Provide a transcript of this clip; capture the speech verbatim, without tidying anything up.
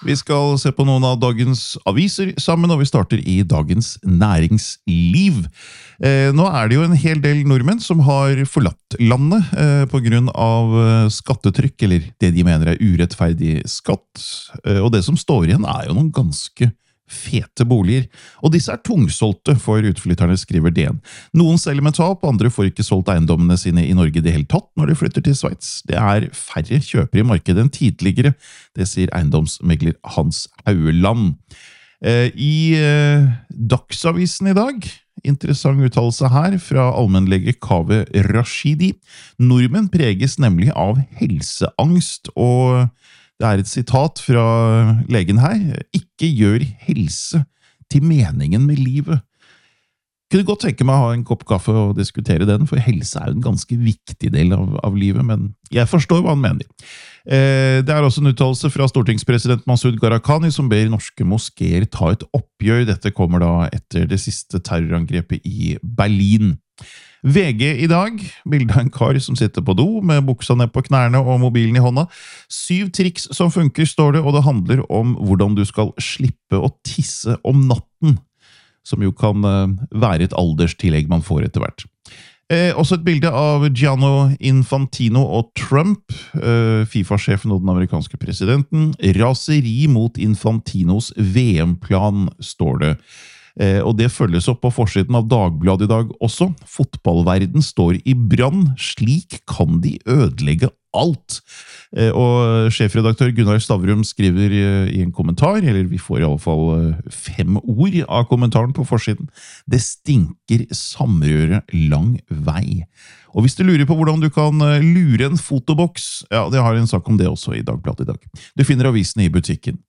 Vi skal se på noen av dagens aviser sammen, og vi starter i Dagens Næringsliv. Eh, nå er det jo en hel del nordmenn som har forlatt landet eh, på grunn av skattetrykk, eller det de mener er urettferdig skatt. Eh, og det som står igjen er jo noen ganske fete boliger, og disse er tungsolgte for utflytterne, skriver D N. Noen selger med tap, andre får ikke solgt eiendommene sine i Norge det hele tatt når de flytter til Sveits. Det er færre kjøpere i markedet enn tidligere, det sier eiendomsmegler Hans Haueland. Eh, I eh, Dagsavisen i dag, interessant uttalelse her fra allmennlege Kaveh Rashidi. Nordmenn preges nemlig av helseangst, og det er et sitat fra legen her. Ikke gjør helse til meningen med livet. Kunne godt tenke meg å ha en kopp kaffe og diskutere den, for helse er jo en ganske viktig del av, av livet, men jeg forstår hva han mener. Eh, det er også en uttalelse fra stortingspresident Masud Gharahkhani som ber norske moskeer ta et oppgjør. Dette kommer da etter det siste terrorangrepet i Berlin. V G i dag, bildet av en kar som sitter på do med buksa ned på knærne og mobilen i hånda. Syv triks som funker, står det, og det handler om hvordan du skal slippe å tisse om natten, som jo kan være et alderstillegg man får etter hvert. Eh, også et bilde av Gianni Infantino og Trump, eh, FIFA-sjefen og den amerikanske presidenten. Raseri mot Infantinos V M-plan, står det. Eh, og det følges opp på forsiden av Dagbladet i dag også. Fotballverden står i brann. Slik kan de ødelegge alt. Eh, og sjefredaktør Gunnar Stavrum skriver eh, i en kommentar, eller vi får i alle fall eh, fem ord av kommentaren på forsiden. Det stinker samrøre lang vei. Og hvis du lurer på hvordan du kan eh, lure en fotoboks, ja, det har en sak om det også i Dagbladet i dag. Du finner avisen i butikken.